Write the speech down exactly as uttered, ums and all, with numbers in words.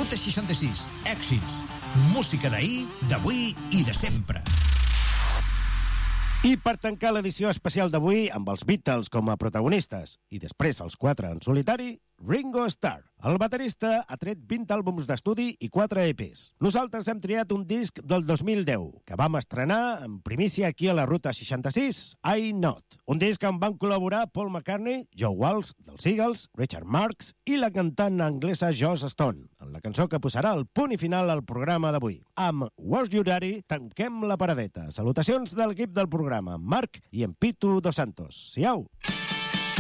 Ruta seixanta-sis, èxits. Música d'ahir, d'avui i de sempre. I per tancar l'edició especial d'avui amb els Beatles com a protagonistes i després els quatre en solitari, Ringo Starr. El baterista ha tret vint àlbums d'estudi i quatre E Pes. Nosaltres hem triat un disc del dos mil deu, que vam estrenar en primícia aquí a la Ruta seixanta-sis, I Not. Un disc on van col·laborar Paul McCartney, Joe Walsh dels Eagles, Richard Marx i la cantant anglesa Joss Stone, en la cançó que posarà el punt i final al programa d'avui. Amb Where's Your Daddy tanquem la paradeta. Salutacions de l'equip del programa, Marc i en Pitu Dos Santos. Siau!